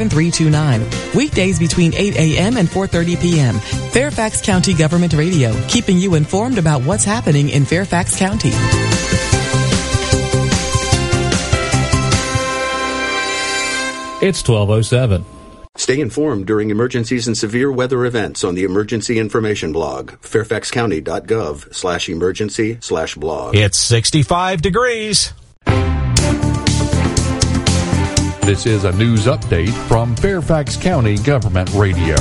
7474-7329. Weekdays between 8 a.m. and 4:30 p.m. Fairfax County Government Radio, keeping you informed about what's happening in Fairfax County. It's 12:07. Stay informed during emergencies and severe weather events on the Emergency Information Blog, fairfaxcounty.gov/emergency/blog. It's 65 degrees. This is a news update from Fairfax County Government Radio.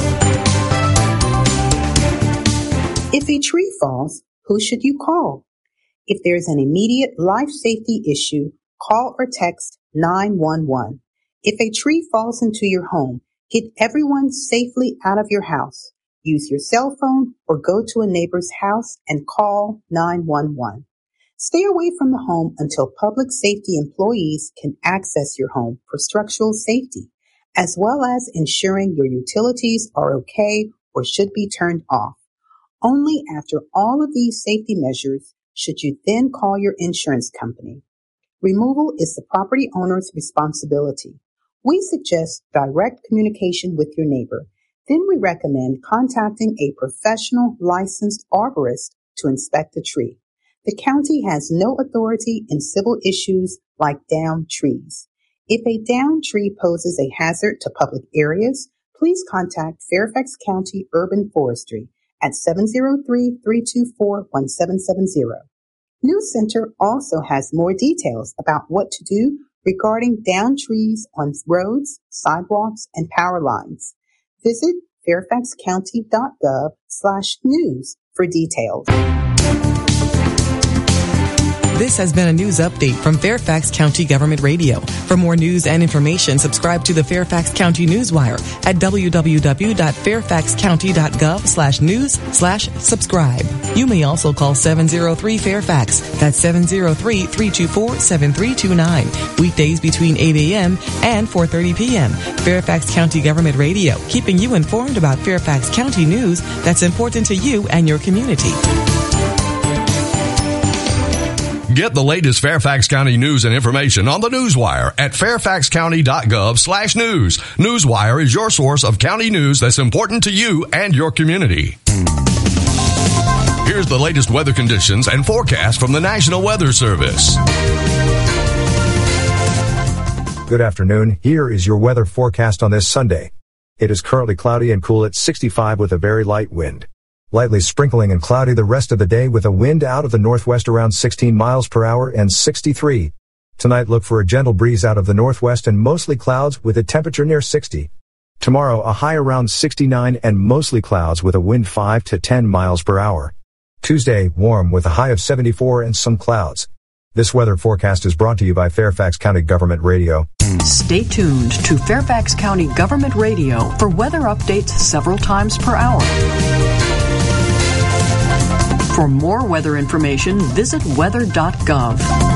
If a tree falls, who should you call? If there's an immediate life safety issue, call or text 911. If a tree falls into your home, get everyone safely out of your house. Use your cell phone or go to a neighbor's house and call 911. Stay away from the home until public safety employees can access your home for structural safety, as well as ensuring your utilities are okay or should be turned off. Only after all of these safety measures should you then call your insurance company. Removal is the property owner's responsibility. We suggest direct communication with your neighbor. Then we recommend contacting a professional licensed arborist to inspect the tree. The county has no authority in civil issues like downed trees. If a downed tree poses a hazard to public areas, please contact Fairfax County Urban Forestry at 703-324-1770. News Center also has more details about what to do regarding downed trees on roads, sidewalks, and power lines. Visit fairfaxcounty.gov/news for details. This has been a news update from Fairfax County Government Radio. For more news and information, subscribe to the Fairfax County Newswire at www.fairfaxcounty.gov/news/subscribe. You may also call 703-FAIRFAX. That's 703-324-7329. Weekdays between 8 a.m. and 4:30 p.m. Fairfax County Government Radio, keeping you informed about Fairfax County news that's important to you and your community. Get the latest Fairfax County news and information on the Newswire at fairfaxcounty.gov/news. Newswire is your source of county news that's important to you and your community. Here's the latest weather conditions and forecast from the National Weather Service. Good afternoon. Here is your weather forecast on this Sunday. It is currently cloudy and cool at 65 with a very light wind. Lightly sprinkling and cloudy the rest of the day with a wind out of the northwest around 16 miles per hour and 63. Tonight look for a gentle breeze out of the northwest and mostly clouds with a temperature near 60. Tomorrow a high around 69 and mostly clouds with a wind 5 to 10 miles per hour. Tuesday warm with a high of 74 and some clouds. This weather forecast is brought to you by Fairfax County Government Radio. Stay tuned to Fairfax County Government Radio for weather updates several times per hour. For more weather information, visit weather.gov.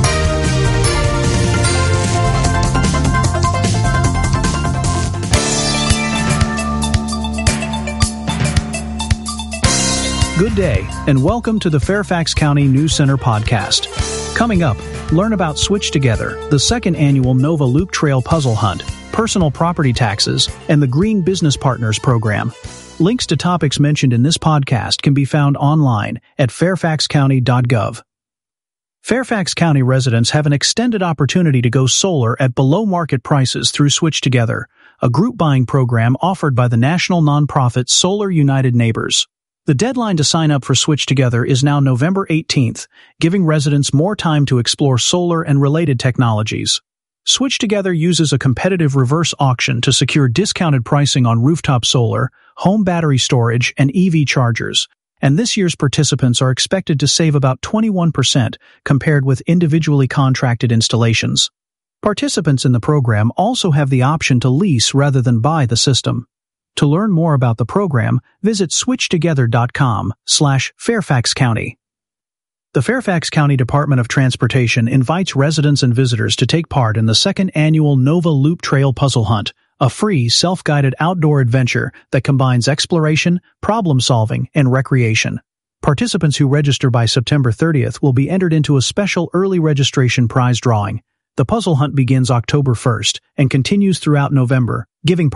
Good day, and welcome to the Fairfax County News Center podcast. Coming up, learn about Switch Together, the second annual Nova Loop Trail Puzzle Hunt, personal property taxes, and the Green Business Partners Program. Links to topics mentioned in this podcast can be found online at fairfaxcounty.gov. Fairfax County residents have an extended opportunity to go solar at below-market prices through Switch Together, a group buying program offered by the national nonprofit Solar United Neighbors. The deadline to sign up for Switch Together is now November 18th, giving residents more time to explore solar and related technologies. Switch Together uses a competitive reverse auction to secure discounted pricing on rooftop solar, home battery storage, and EV chargers, and this year's participants are expected to save about 21% compared with individually contracted installations. Participants in the program also have the option to lease rather than buy the system. To learn more about the program, visit switchtogether.com/Fairfax County. The Fairfax County Department of Transportation invites residents and visitors to take part in the second annual Nova Loop Trail Puzzle Hunt, a free, self-guided outdoor adventure that combines exploration, problem-solving, and recreation. Participants who register by September 30th will be entered into a special early registration prize drawing. The puzzle hunt begins October 1st and continues throughout November, giving